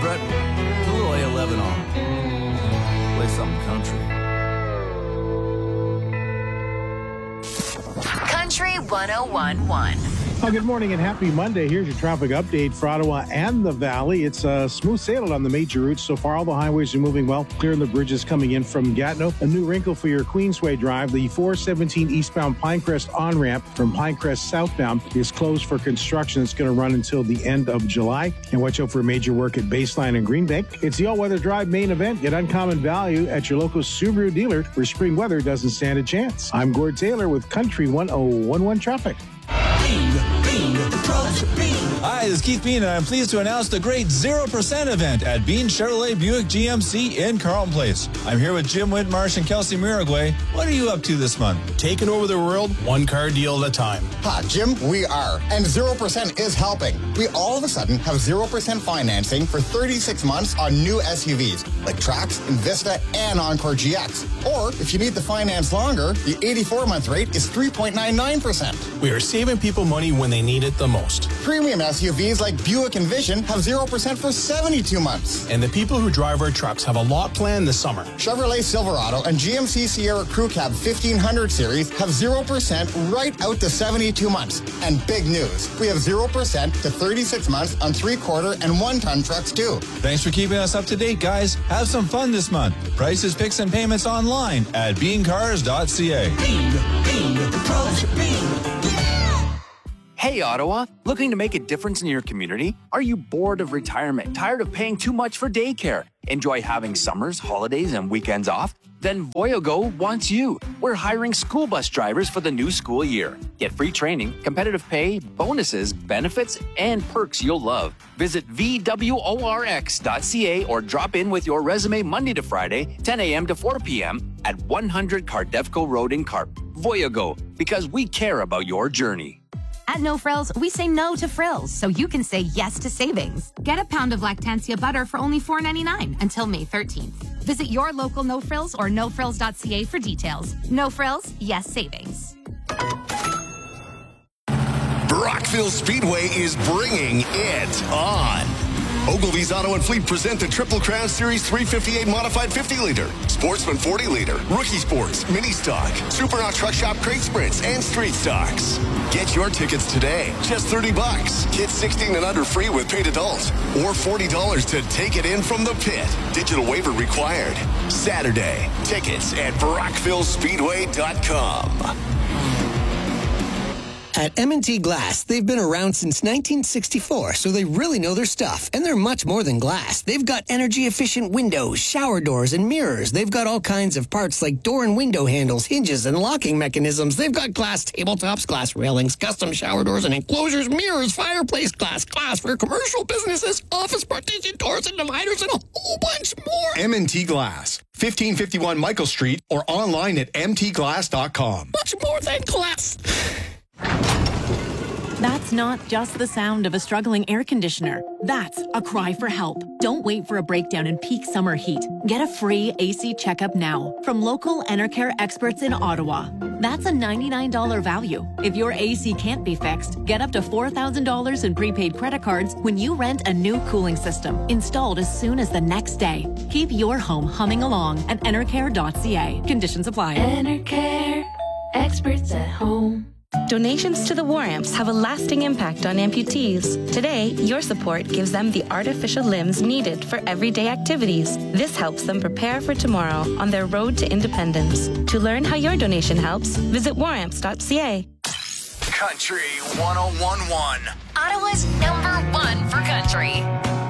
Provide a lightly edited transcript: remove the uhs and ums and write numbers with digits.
Brett, a little A11 on. Play some country. Country 101.1. Well, good morning and happy Monday. Here's your traffic update for Ottawa and the Valley. It's smooth sailing on the major routes so far. All the highways are moving well. Clearing the bridges coming in from Gatineau. A new wrinkle for your Queensway Drive. The 417 eastbound Pinecrest on-ramp from Pinecrest southbound is closed for construction. It's going to run until the end of July. And watch out for major work at Baseline and Greenbank. It's the all-weather drive main event. Get uncommon value at your local Subaru dealer where spring weather doesn't stand a chance. I'm Gord Taylor with Country 101.1 Traffic. Hi, this is Keith Bean, and I'm pleased to announce the great 0% event at Bean Chevrolet Buick GMC in Carlton Place. I'm here with Jim Whitmarsh and Kelsey Miragway. What are you up to this month? Taking over the world, one car deal at a time. Jim, we are. And 0% is helping. We all of a sudden have 0% financing for 36 months on new SUVs like Trax, Envista, and Encore GX. Or if you need the finance longer, the 84-month rate is 3.99%. We are saving people money when they need it the most. Premium SUVs like Buick Envision have 0% for 72 months. And the people who drive our trucks have a lot planned this summer. Chevrolet Silverado and GMC Sierra Crew Cab 1500 series have 0% right out to 72 months. And big news, we have 0% to 36 months on 3/4 and 1-ton trucks too. Thanks for keeping us up to date, guys. Have some fun this month. Prices, picks, and payments online at beancars.ca. Hey, Ottawa, looking to make a difference in your community? Are you bored of retirement, tired of paying too much for daycare? Enjoy having summers, holidays, and weekends off? Then Voyago wants you. We're hiring school bus drivers for the new school year. Get free training, competitive pay, bonuses, benefits, and perks you'll love. Visit VWORX.ca or drop in with your resume Monday to Friday, 10 a.m. to 4 p.m. at 100 Cardefco Road in Carp. Voyago, because we care about your journey. At No Frills, we say no to frills, so you can say yes to savings. Get a pound of Lactantia butter for only $4.99 until May 13th. Visit your local No Frills or nofrills.ca for details. No Frills, yes savings. Brockville Speedway is bringing it on. Ogilvy's Auto and Fleet present the Triple Crown Series 358 Modified 50-liter, Sportsman 40-liter, Rookie Sports, Mini Stock, Supernaut Truck Shop Crate Sprints, and Street Stocks. Get your tickets today. Just $30. Kids 16 and under free with paid adults. Or $40 to take it in from the pit. Digital waiver required. Saturday. Tickets at BrockvilleSpeedway.com. At M&T Glass, they've been around since 1964, so they really know their stuff. And they're much more than glass. They've got energy-efficient windows, shower doors, and mirrors. They've got all kinds of parts like door and window handles, hinges, and locking mechanisms. They've got glass tabletops, glass railings, custom shower doors and enclosures, mirrors, fireplace glass for commercial businesses, office partition doors and dividers, and a whole bunch more. M&T Glass, 1551 Michael Street, or online at mtglass.com. Much more than glass. That's not just the sound of a struggling air conditioner. That's a cry for help. Don't wait for a breakdown in peak summer heat. Get a free AC checkup now from local Enercare experts in Ottawa. That's a $99 value. If your AC can't be fixed, get up to $4,000 in prepaid credit cards when you rent a new cooling system, installed as soon as the next day. Keep your home humming along at enercare.ca. Conditions apply. Enercare, experts at home. Donations to the War Amps have a lasting impact on amputees. Today, your support gives them the artificial limbs needed for everyday activities. This helps them prepare for tomorrow on their road to independence. To learn how your donation helps, visit waramps.ca. Country 101.1. Ottawa's #1 for country.